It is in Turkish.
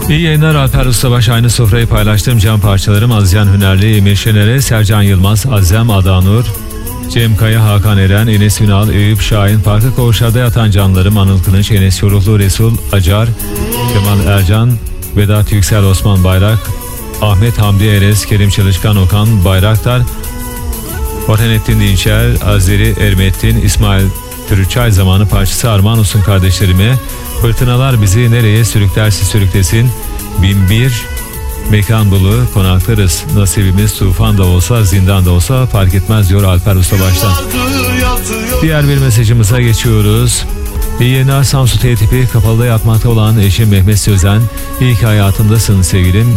İyi yayınlar Alper Ustabaş. Aynı sofrayı paylaştığım cam parçalarım Azcan Hünerli, Emir Şener'e, Sercan Yılmaz, Azem Adanur, Cem Kaya, Hakan Eren, Enes Ünal, Eyüp Şahin, Parkı Koğuşa'da yatan canlarım Anıl Kılıç, Enes Yoruhlu, Resul Acar, Kemal Ercan, Vedat Yüksel, Osman Bayrak, Ahmet Hamdi Erez, Kerim Çalışkan, Okan Bayraktar, Orhanettin Dinçer, Azeri Ermettin, İsmail Türüçay zamanı parçası armağan olsun kardeşlerime. Fırtınalar bizi nereye sürüklerse sürüklesin, 1001 mekan dolu konaklarız. Nasibimiz tufan da olsa zindan da olsa fark etmez diyor Alper Ustabaş'tan. Diğer bir mesajımıza geçiyoruz. İyi yayınlar. Samsun T tipi kapalıda yatmakta olan eşim Mehmet Sözen. İyi ki hayatımdasın sevgilim.